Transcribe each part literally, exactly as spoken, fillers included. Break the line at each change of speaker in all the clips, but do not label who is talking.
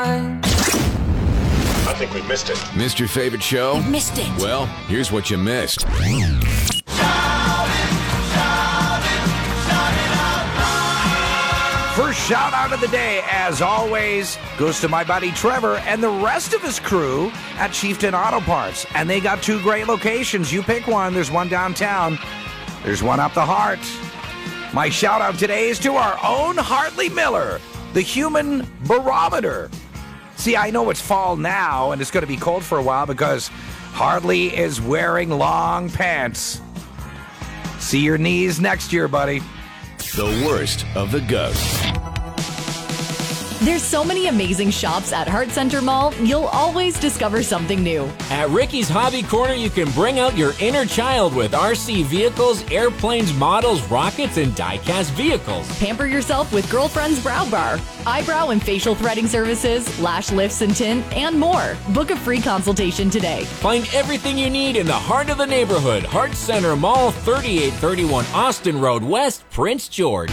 time.
I think we missed it.
Missed your favorite show?
You missed it.
Well, here's what you missed.
First shout out of the day, as always, goes to my buddy Trevor and the rest of his crew at Chieftain Auto Parts. And they got two great locations. You pick one. There's one downtown. There's one up the heart. My shout out today is to our own Hartley Miller, the human barometer. See, I know it's fall now and it's going to be cold for a while because Hartley is wearing long pants. See your knees next year, buddy.
The worst of the goat.
There's so many amazing shops at Heart Center Mall, you'll always discover something new.
At Ricky's Hobby Corner, you can bring out your inner child with R C vehicles, airplanes, models, rockets, and die-cast vehicles.
Pamper yourself with Girlfriend's Brow Bar, eyebrow and facial threading services, lash lifts and tint, and more. Book a free consultation today.
Find everything you need in the heart of the neighborhood. Heart Center Mall, thirty-eight thirty-one Austin Road West, Prince George.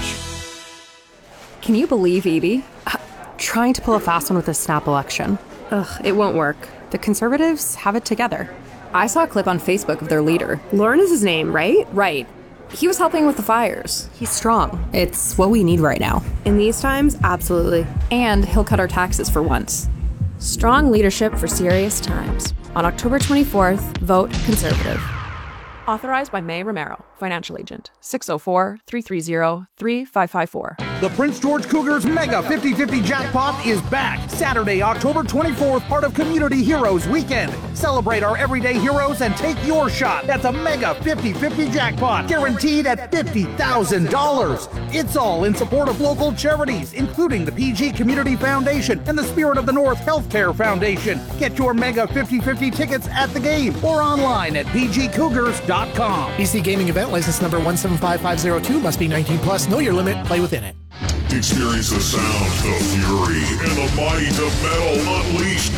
Can you believe Edie? Uh, trying to pull a fast one with a snap election. Ugh, it won't work. The Conservatives have it together. I saw a clip on Facebook of their leader.
Lauren is his name, right?
Right. He was helping with the fires. He's strong. It's what we need right now.
In these times, absolutely.
And he'll cut our taxes for once.
Strong leadership for serious times. On October twenty-fourth, vote Conservative.
Authorized by May Romero, financial agent. six oh four, three three zero, three five five four.
The Prince George Cougars Mega fifty fifty Jackpot is back. Saturday, October twenty-fourth, part of Community Heroes Weekend. Celebrate our everyday heroes and take your shot. That's a Mega fifty fifty Jackpot, guaranteed at fifty thousand dollars. It's all in support of local charities, including the P G Community Foundation and the Spirit of the North Healthcare Foundation. Get your Mega fifty fifty tickets at the game or online at p g cougars dot com.
B C Gaming Event License Number one seven five five zero two, must be nineteen plus. Know your limit. Play within it.
Experience the sound, the fury, and the might of metal unleashed.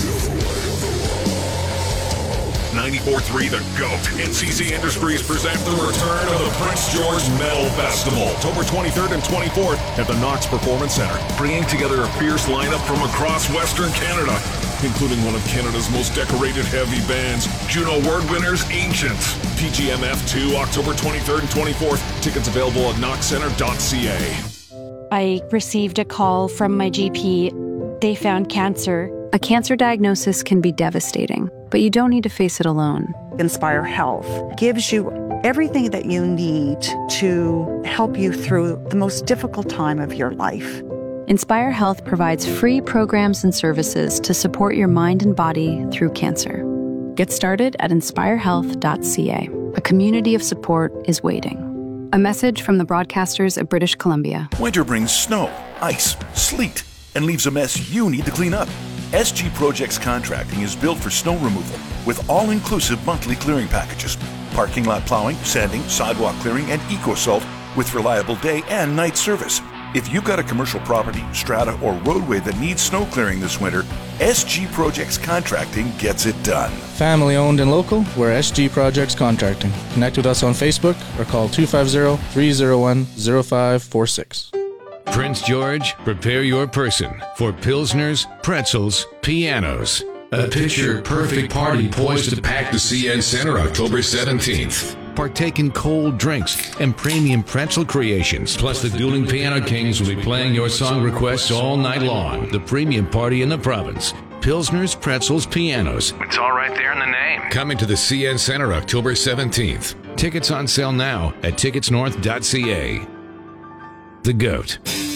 ninety-four point three The GOAT and C C Industries present the return of the Prince George Metal Festival, October twenty-third and twenty-fourth at the Knox Performance Center, bringing together a fierce lineup from across Western Canada, including one of Canada's most decorated heavy bands, Juno Award winners Ancients. P G M F two, October twenty-third and twenty-fourth. Tickets available at knox center dot c a.
I received a call from my G P. They found cancer.
A cancer diagnosis can be devastating, but you don't need to face it alone.
Inspire Health gives you everything that you need to help you through the most difficult time of your life.
Inspire Health provides free programs and services to support your mind and body through cancer. Get started at inspire health dot c a. A community of support is waiting. A message from the broadcasters at British Columbia.
Winter brings snow, ice, sleet, and leaves a mess you need to clean up. S G Projects Contracting is built for snow removal with all-inclusive monthly clearing packages, parking lot plowing, sanding, sidewalk clearing, and eco-salt with reliable day and night service. If you've got a commercial property, strata, or roadway that needs snow clearing this winter, S G Projects Contracting gets it done.
Family owned and local, we're S G Projects Contracting. Connect with us on Facebook or call two five zero, three zero one, zero five four six.
Prince George, prepare your person for Pilsners, Pretzels, Pianos. A picture-perfect party poised to pack the C N Center October seventeenth. Partake in cold drinks and premium pretzel creations. Plus, the Dueling Piano Kings will be playing your song requests all night long. The premium party in the province. Pilsners, Pretzels, Pianos.
It's all right there in the name.
Coming to the C N Center October seventeenth. Tickets on sale now at tickets north dot c a. The GOAT.